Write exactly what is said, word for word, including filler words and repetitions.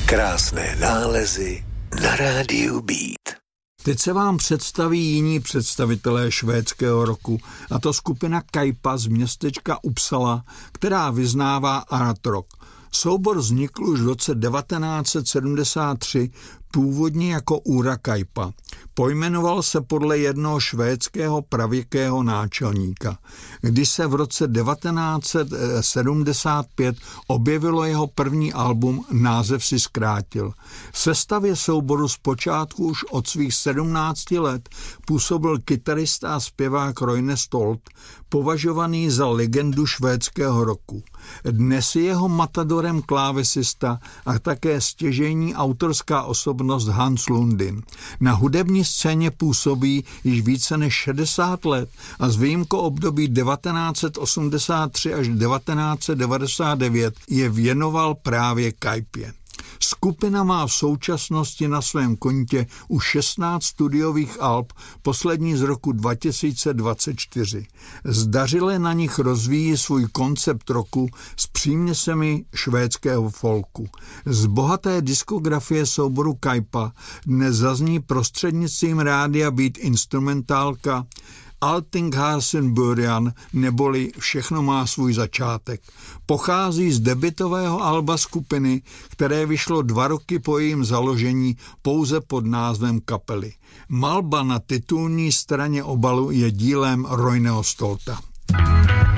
Krásné nálezy na rádiu Beat. Teď se vám představí jiní představitelé švédského rocku, a to skupina Kaipa z městečka Uppsala, která vyznává art rock. Soubor vznikl už v roce devatenáct set sedmdesát tři původně jako Ura Kaipa. Pojmenoval se podle jednoho švédského pravěkého náčelníka. Když se v roce devatenáct set sedmdesát pět objevilo jeho první album, název si zkrátil. V sestavě souboru zpočátku už od svých sedmnácti let působil kytarista a zpěvák Roine Stolt, považovaný za legendu švédského rocku. Dnes je jeho matadorem klávesista a také stěžejní autorská osobnost Hans Lundin. Na hudební scéně působí již více než šedesát let a s výjimkou období devatenáct set osmdesát tři až devatenáct set devadesát devět je věnoval právě Kaipě. Skupina má v současnosti na svém kontě už šestnáct studiových alb, poslední z roku dva tisíce dvacet čtyři. Zdařile na nich rozvíjí svůj koncept rocku s příměsemi švédského folku. Z bohaté diskografie souboru Kaipa dnes zazní prostřednictvím rádia Beat instrumentálka Allting har sin början, neboli Všechno má svůj začátek. Pochází z debutového alba skupiny, které vyšlo dva roky po jejím založení pouze pod názvem kapely. Malba na titulní straně obalu je dílem Roineho Stolta.